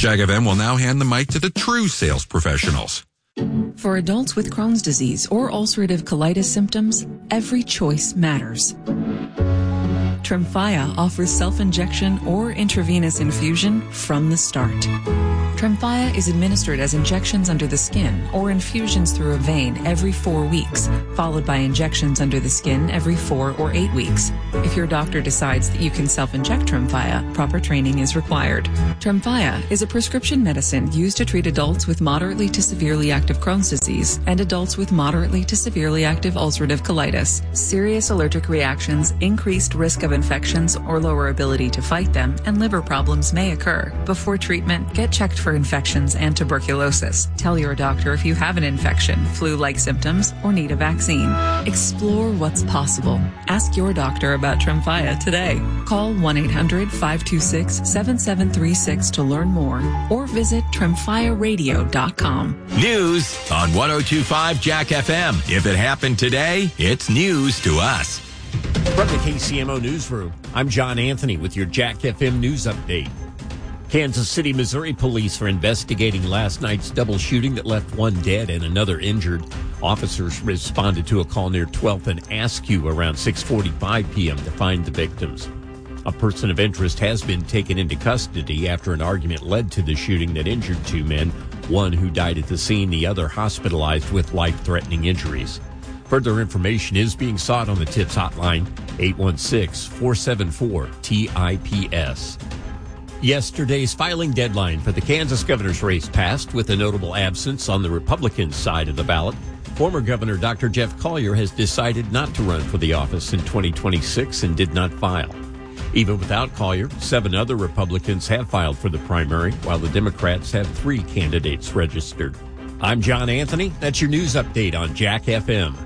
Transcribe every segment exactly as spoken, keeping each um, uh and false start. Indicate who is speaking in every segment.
Speaker 1: Jack F M will now hand the mic to the true sales professionals.
Speaker 2: For adults with Crohn's disease or ulcerative colitis symptoms, every choice matters. Tremfya offers self-injection or intravenous infusion from the start. Tremfya is administered as injections under the skin or infusions through a vein every four weeks, followed by injections under the skin every four or eight weeks. If your doctor decides that you can self-inject Tremfya, proper training is required. Tremfya is a prescription medicine used to treat adults with moderately to severely active Crohn's disease and adults with moderately to severely active ulcerative colitis. Serious allergic reactions, increased risk of infections or lower ability to fight them, and liver problems may occur. Before treatment, get checked for infections and tuberculosis. Tell your doctor if you have an infection, flu-like symptoms, or need a vaccine. Explore what's possible. Ask your doctor about Tremfya today. Call one eight hundred five two six seven seven three six to learn more or visit tremfya radio dot com.
Speaker 3: News on one oh two point five Jack F M. If it happened today, it's news to us.
Speaker 4: From the K C M O Newsroom, I'm John Anthony with your Jack F M News Update. Kansas City, Missouri police are investigating last night's double shooting that left one dead and another injured. Officers responded to a call near twelfth and Askew around six forty-five p.m. to find the victims. A person of interest has been taken into custody after an argument led to the shooting that injured two men, one who died at the scene, the other hospitalized with life-threatening injuries. Further information is being sought on the TIPS hotline, eight one six, four seven four, T I P S. Yesterday's filing deadline for the Kansas governor's race passed with a notable absence on the Republican side of the ballot. Former Governor Doctor Jeff Collier has decided not to run for the office in twenty twenty-six and did not file. Even without Collier, seven other Republicans have filed for the primary, while the Democrats have three candidates registered. I'm John Anthony. That's your news update on Jack F M.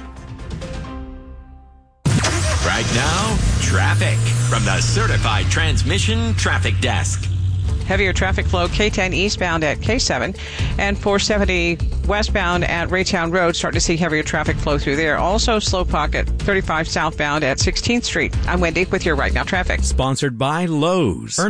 Speaker 3: Right now, traffic from the Certified Transmission Traffic Desk.
Speaker 5: Heavier traffic flow K ten eastbound at K seven and four seventy westbound at Raytown Road. Start to see heavier traffic flow through there. Also, slow pocket thirty-five southbound at sixteenth Street. I'm Wendy with your Right Now traffic.
Speaker 6: Sponsored by Lowe's.